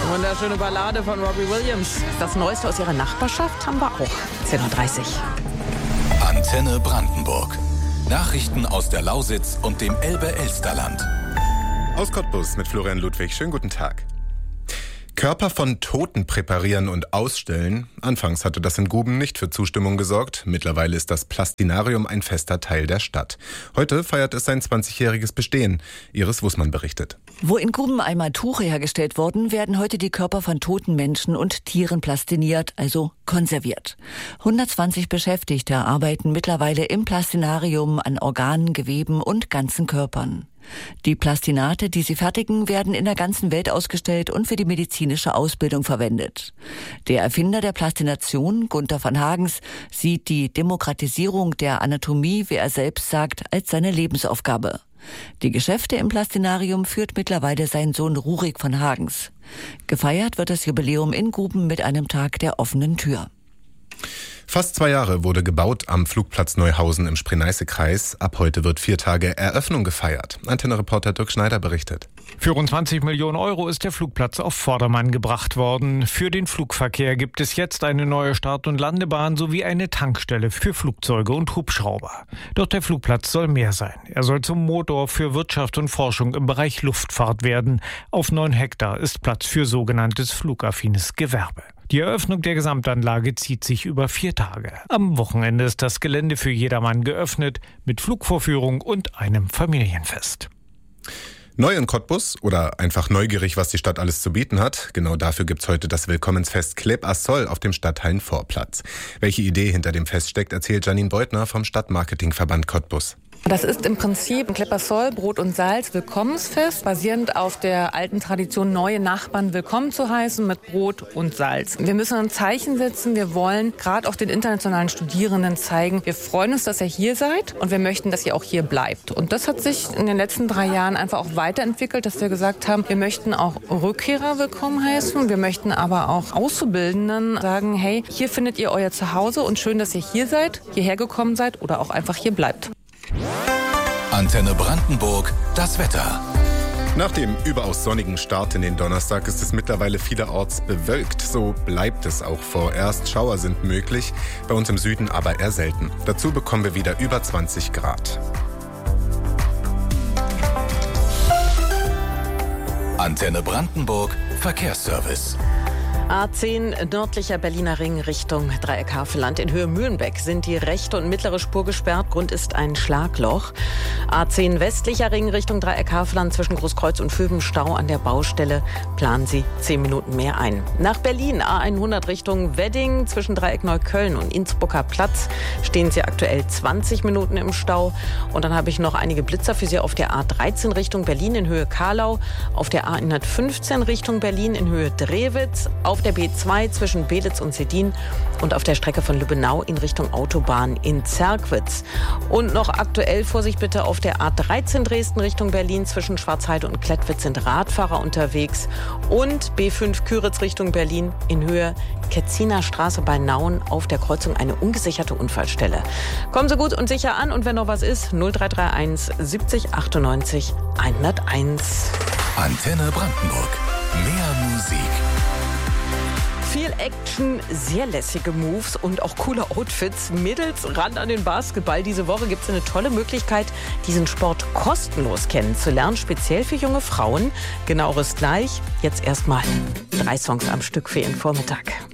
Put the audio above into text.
Wunderschöne Ballade von Robbie Williams. Das Neueste aus ihrer Nachbarschaft haben wir auch. 10:30 Uhr. Antenne Brandenburg. Nachrichten aus der Lausitz und dem Elbe-Elsterland. Aus Cottbus mit Florian Ludwig. Schönen guten Tag. Körper von Toten präparieren und ausstellen. Anfangs hatte das in Guben nicht für Zustimmung gesorgt. Mittlerweile ist das Plastinarium ein fester Teil der Stadt. Heute feiert es sein 20-jähriges Bestehen. Iris Wußmann berichtet. Wo in Guben einmal Tuche hergestellt wurden, werden heute die Körper von toten Menschen und Tieren plastiniert, also konserviert. 120 Beschäftigte arbeiten mittlerweile im Plastinarium an Organen, Geweben und ganzen Körpern. Die Plastinate, die sie fertigen, werden in der ganzen Welt ausgestellt und für die medizinische Ausbildung verwendet. Der Erfinder der Plastination, Gunther van Hagens, sieht die Demokratisierung der Anatomie, wie er selbst sagt, als seine Lebensaufgabe. Die Geschäfte im Plastinarium führt mittlerweile sein Sohn Rurik van Hagens. Gefeiert wird das Jubiläum in Guben mit einem Tag der offenen Tür. Fast 2 Jahre wurde gebaut am Flugplatz Neuhausen im Spree-Neiße-Kreis. Ab heute wird 4 Tage Eröffnung gefeiert. Antenne-Reporter Dirk Schneider berichtet. Für rund 20 Millionen Euro ist der Flugplatz auf Vordermann gebracht worden. Für den Flugverkehr gibt es jetzt eine neue Start- und Landebahn sowie eine Tankstelle für Flugzeuge und Hubschrauber. Doch der Flugplatz soll mehr sein. Er soll zum Motor für Wirtschaft und Forschung im Bereich Luftfahrt werden. Auf 9 Hektar ist Platz für sogenanntes flugaffines Gewerbe. Die Eröffnung der Gesamtanlage zieht sich über 4 Tage. Am Wochenende ist das Gelände für jedermann geöffnet, mit Flugvorführung und einem Familienfest. Neu in Cottbus oder einfach neugierig, was die Stadt alles zu bieten hat? Genau dafür gibt's heute das Willkommensfest Kleb a Sol auf dem Stadthallenvorplatz. Welche Idee hinter dem Fest steckt, erzählt Janine Beutner vom Stadtmarketingverband Cottbus. Das ist im Prinzip ein Kleb a Sol, Brot und Salz, Willkommensfest, basierend auf der alten Tradition, neue Nachbarn willkommen zu heißen mit Brot und Salz. Wir müssen ein Zeichen setzen, wir wollen gerade auch den internationalen Studierenden zeigen, wir freuen uns, dass ihr hier seid und wir möchten, dass ihr auch hier bleibt. Und das hat sich in den letzten 3 Jahren einfach auch weiterentwickelt, dass wir gesagt haben, wir möchten auch Rückkehrer willkommen heißen, wir möchten aber auch Auszubildenden sagen, hey, hier findet ihr euer Zuhause und schön, dass ihr hier seid, hierher gekommen seid oder auch einfach hier bleibt. Antenne Brandenburg, das Wetter. Nach dem überaus sonnigen Start in den Donnerstag ist es mittlerweile vielerorts bewölkt. So bleibt es auch vorerst. Schauer sind möglich, bei uns im Süden aber eher selten. Dazu bekommen wir wieder über 20 Grad. Antenne Brandenburg, Verkehrsservice. A10 nördlicher Berliner Ring Richtung Dreieck-Havelland. In Höhe Mühlenbeck sind die rechte und mittlere Spur gesperrt. Grund ist ein Schlagloch. A10 westlicher Ring Richtung Dreieck-Havelland zwischen Großkreuz und Vöben Stau an der Baustelle. Planen Sie 10 Minuten mehr ein. Nach Berlin A100 Richtung Wedding zwischen Dreieck Neukölln und Innsbrucker Platz stehen Sie aktuell 20 Minuten im Stau. Und dann habe ich noch einige Blitzer für Sie auf der A13 Richtung Berlin in Höhe Karlau, auf der A115 Richtung Berlin in Höhe Drewitz, auf der B2 zwischen Belitz und Sedin und auf der Strecke von Lübbenau in Richtung Autobahn in Zerkwitz. Und noch aktuell Vorsicht bitte auf der A13 Dresden Richtung Berlin zwischen Schwarzheide und Klettwitz sind Radfahrer unterwegs und B5 Küritz Richtung Berlin in Höhe Ketziner Straße bei Nauen auf der Kreuzung eine ungesicherte Unfallstelle. Kommen Sie gut und sicher an und wenn noch was ist, 0331 70 98 101. Antenne Brandenburg. Mehr Musik. Viel Action, sehr lässige Moves und auch coole Outfits. Mädels ran an den Basketball. Diese Woche gibt es eine tolle Möglichkeit, diesen Sport kostenlos kennenzulernen, speziell für junge Frauen. Genaueres gleich. Jetzt erstmal 3 Songs am Stück für Ihren Vormittag.